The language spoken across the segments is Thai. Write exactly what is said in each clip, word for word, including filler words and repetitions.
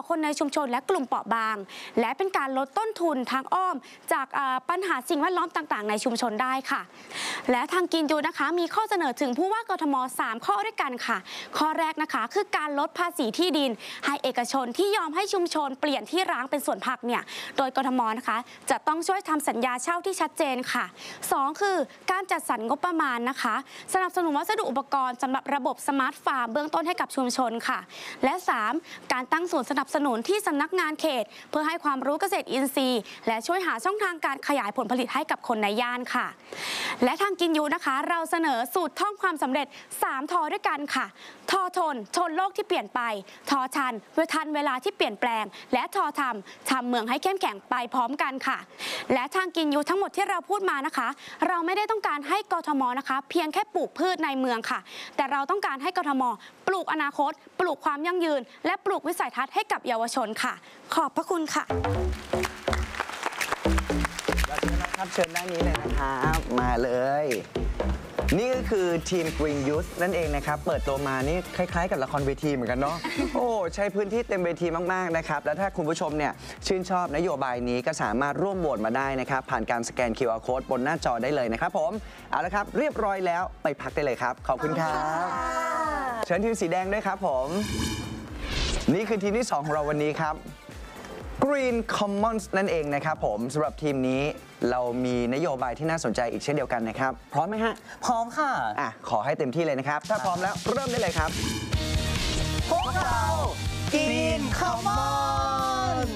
อคนในชุมชนและกลุ่มเปราะบางและเป็นการลดต้นทุนทางอ้อมจากปัญหาสิ่งแวดล้อมต่างๆในชุมชนได้ค่ะและทางกินยูนะคะมีข้อเสนอถึงผู้ว่ากทมสามข้อด้วยกันค่ะข้อแรกนะคะคือการลดภาษีที่ดินให้เอกชนที่ยอมให้ชุมชนเปลี่ยนที่ร้างเป็นสวนผักเนี่ยโดยกทมนะคะจะต้องช่วยทำสัญญาเช่าที่ชัดเจนค่ะสองคือการจัดสรรงบประมาณนะคะสนับสนุนวัสดุอุปกรณ์สำหรับระบบสมาร์ทฟาร์มเบื้องต้นให้กับชุมชนค่ะและสามการตั้งศูนย์สนับสนุนที่สำนักงานเขตเพื่อให้ความรู้เกษตรอินทรีย์และช่วยหาช่องทางการขยายผลผลิตให้กับคนในย่านค่ะและทางกินยูนะคะเราเสนอสูตรท่องความสำเร็จสามทอด้วยกันค่ะทอทนทนโลกที่เปลี่ยนไปทอชันเวทันเวลาที่เปลี่ยนแปลงและทอทำทำเมืองให้เข้มแข็งไปพร้อมกันค่ะและทางกินยูทั้งหมดที่เราพูดมานะคะเราไม่ได้ต้องการให้กทมนะคะเพียงแค่ปลูกพืชในเมืองค่ะแต่เราต้องการให้กทมปลูกอนาคตปลูกความยั่งยืนและปลูกวิสัยทัศน์ให้กับเยาวชนค่ะขอบพระคุณค่ะครับเชิญด้านนี้เลยนะครับมาเลยนี่ก็คือทีม Green Youth นั่นเองนะครับเปิดตัวมานี่คล้ายๆกับละครเวทีเหมือนกันเนาะ โอ้ใช้พื้นที่เต็มเวทีมากๆนะครับแล้วถ้าคุณผู้ชมเนี่ยชื่นชอบนโยบายนี้ก็สามารถร่วมโหวตมาได้นะครับผ่านการสแกน คิว อาร์ Code บนหน้าจอได้เลยนะครับผมเอาละครับเรียบร้อยแล้วไปพักได้เลยครับขอบคุณครับเชิญทีมสีแดงด้วยครับผมนี่คือทีมที่สองของเราวันนี้ครับ Green Commons นั่นเองนะครับผมสำหรับทีมนี้เรามีนโยบายที่น่าสนใจอีกเช่นเดียวกันนะครับพร้อมไหมฮะพร้อมค่ะอ่ะขอให้เต็มที่เลยนะครับถ้าพร้อมแล้วเริ่มได้เลยครับพวกเรา Green Commons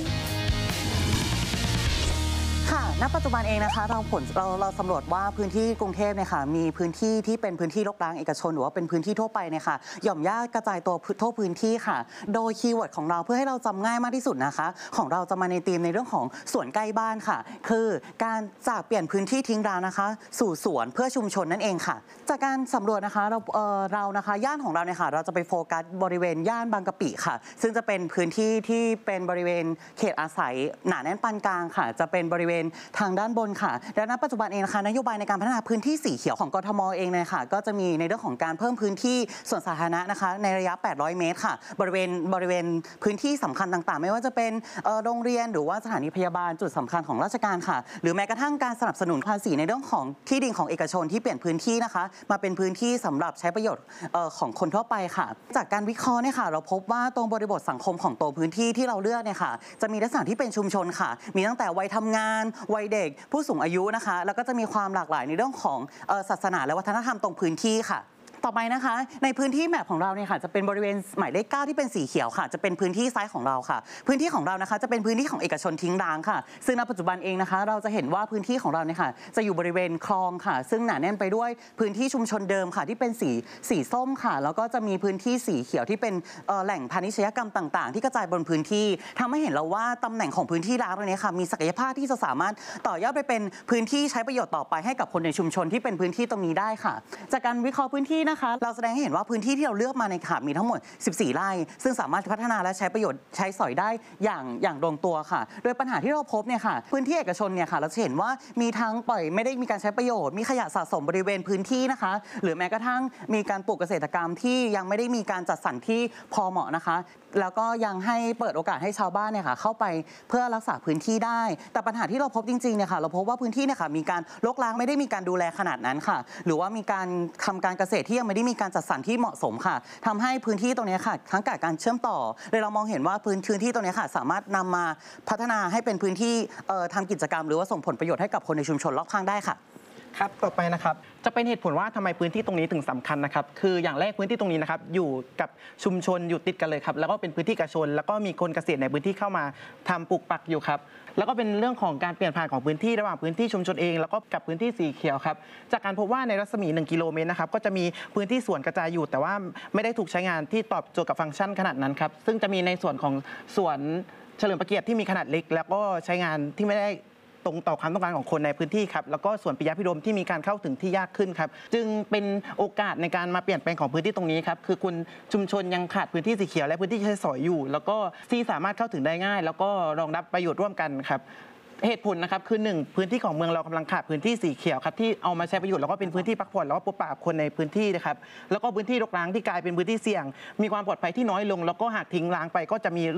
ค่ะณปัจจุบันเองนะคะเราผลเราเราสำรวจว่าพื้นที่กรุงเทพเนี่ยค่ะมีพื้นที่ที่เป็นพื้นที่รกร้างเอกชนหรือว่าเป็นพื้นที่ทั่วไปเนี่ยค่ะหย่อมย่ากระจายตัวทั่วพื้นที่ค่ะโดยคีย์เวิร์ดของเราเพื่อให้เราจำง่ายมากที่สุดนะคะของเราจะมาในธีมในเรื่องของสวนใกล้บ้านค่ะคือการจากเปลี่ยนพื้นที่ทิ้งร้างนะคะสู่สวนเพื่อชุมชนนั่นเองค่ะจากการสำรวจนะคะเราเอ่อเรานะคะย่านของเราเนี่ยค่ะเราจะไปโฟกัสบริเวณย่านบางกะปิค่ะซึ่งจะเป็นพื้นที่ที่เป็นบริเวณเขตอาศัยหนาแน่นปานกลางค่ะจะเป็นบริเวณทางด้านบนค่ะและณปัจจุบันเองนะคะนโยบายในการพัฒนาพื้นที่สีเขียวของกทมเองเนี่ยค่ะก็จะมีในเรื่องของการเพิ่มพื้นที่ส่วนสาธารณะนะคะในระยะแปดร้อยเมตรค่ะบริเวณบริเวณพื้นที่สำคัญต่างๆไม่ว่าจะเป็นโรงเรียนหรือว่าสถานีพยาบาลจุดสำคัญของราชการค่ะหรือแม้กระทั่งการสนับสนุนภาษีในเรื่องของที่ดินของเอกชนที่เปลี่ยนพื้นที่นะคะมาเป็นพื้นที่สำหรับใช้ประโยชน์ของคนทั่วไปค่ะจากการวิเคราะห์เนี่ยค่ะเราพบว่าตรงบริบทสังคมของตัวพื้นที่ที่เราเลือกเนี่ยค่ะจะมีลักษณะที่เป็นชุมชนค่ะมีตั้งแต่วัยทำงานวัยเด็กผู้สูงอายุนะคะแล้วก็จะมีความหลากหลายในเรื่องของศาสนาและวัฒนธรรมตรงพื้นที่ค่ะต่อไปนะคะในพื้นที่แมปของเราเนี่ยค่ะจะเป็นบริเวณหมายเลขเก้าที่เป็นสีเขียวค่ะจะเป็นพื้นที่ซ้ายของเราค่ะพื้นที่ของเรานะคะจะเป็นพื้นที่ของเอกชนทิ้งร้างค่ะซึ่งณปัจจุบันเองนะคะเราจะเห็นว่าพื้นที่ของเราเนี่ยค่ะจะอยู่บริเวณคลองค่ะซึ่งหนาแน่นไปด้วยพื้นที่ชุมชนเดิมค่ะที่เป็นสีสีส้มค่ะแล้วก็จะมีพื้นที่สีเขียวที่เป็นแหล่งพาณิชยกรรมต่างๆที่กระจายบนพื้นที่ทำให้เห็นเราว่าตำแหน่งของพื้นที่ร้างตรงนี้ค่ะมีศักยภาพที่จะสามารถต่อยอดไปเป็นพื้นที่ใช้ประโยชน์ต่อไปให้กับคนในชุมชนที่เป็นพื้นที่ตรงนี้ได้ค่ะจากการวิเคราะห์พื้นที่นะคะเราแสดงให้เห็นว่าพื้นที่ที่เราเลือกมาในค่ะมีทั้งหมดสิบสี่ไร่ซึ่งสามารถพัฒนาและใช้ประโยชน์ใช้สอยได้อย่างอย่างลงตัวค่ะโดยปัญหาที่เราพบเนี่ยค่ะพื้นที่เอกชนเนี่ยค่ะเราจะเห็นว่ามีทั้งปล่อยไม่ได้มีการใช้ประโยชน์มีขยะสะสมบริเวณพื้นที่นะคะหรือแม้กระทั่งมีการปลูกเกษตรกรรมที่ยังไม่ได้มีการจัดสรรที่พอเหมาะนะคะแล้วก็ยังให้เปิดโอกาสให้ชาวบ้านเนี่ยค่ะเข้าไปเพื่อรักษาพื้นที่ได้แต่ปัญหาที่เราพบจริงๆเนี่ยค่ะเราพบว่าพื้นที่เนี่ยค่ะมีการรกร้างไม่ได้มีการดูแลขนาดนั้นค่ะหรือว่ามีการทำการเกษตรที่ยังไม่ได้มีการจัดสรรที่เหมาะสมค่ะทำให้พื้นที่ตรงนี้ค่ะทั้งการเชื่อมต่อเลยเรามองเห็นว่าพื้นพื้นที่ตรงนี้ค่ะสามารถนำมาพัฒนาให้เป็นพื้นที่ทำกิจกรรมหรือว่าส่งผลประโยชน์ให้กับคนในชุมชนรอบข้างได้ค่ะครับต่อไปนะครับจะเป็นเหตุผลว่าทำไมพื้นที่ตรงนี้ถึงสำคัญนะครับคืออย่างแรกพื้นที่ตรงนี้นะครับอยู่กับชุมชนอยู่ติดกันเลยครับแล้วก็เป็นพื้นที่เอกชนแล้วก็มีคนเกษตรในพื้นที่เข้ามาทำปลูกปักอยู่ครับแล้วก็เป็นเรื่องของการเปลี่ยนผ่านของพื้นที่ระหว่างพื้นที่ชุมชนเองแล้วก็กับพื้นที่สีเขียวครับจากการพบว่าในรัศมีหนึ่งกิโลเมตรนะครับก็จะมีพื้นที่สวนกระจายอยู่แต่ว่าไม่ได้ถูกใช้งานที่ตอบโจทย์กับฟังก์ชันขนาดนั้นครับซึ่งจะมีในส่วนของสวนเฉลิมพระเกียรติที่มีขนาดเล็กแล้วก็ใช้งานที่ไม่ได้ตรงต่อความต้องการของคนในพื้นที่ครับแล้วก็ส่วนปิยพิรมที่มีการเข้าถึงที่ยากขึ้นครับจึงเป็นโอกาสในการมาเปลี่ยนแปลงของพื้นที่ตรงนี้ครับคือคุณชุมชนยังขาดพื้นที่สีเขียวและพื้นที่ใช้สอยอยู่แล้วก็ที่สามารถเข้าถึงได้ง่ายแล้วก็รองรับประโยชน์ร่วมกันครับ เหตุผลนะครับคือหนึ่งพื้นที่ของเมืองเรากำลังขาดพื้นที่สีเขียวครับที่เอามาใช้ประโยชน์แล้วก็เป็นพื้นที่พักผ่อนแล้วก็พบปะคนในพื้นที่นะครับแล้วก็พื้นที่รกร้างที่กลายเป็นพื้นที่เสี่ยงมีความปลอดภัยที่น้อยลงแล้วก็หากทิ้งร้างไปก็จะมี